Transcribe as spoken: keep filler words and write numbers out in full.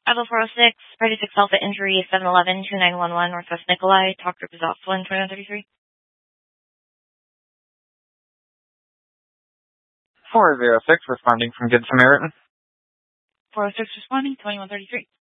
Apple four oh six, Party six Alpha Injury, seven eleven, two nine one one, Northwest Nikolai, Talk Group is off, one twenty-one thirty-three. four oh six, responding from Good Samaritan. four oh six responding, twenty-one thirty-three.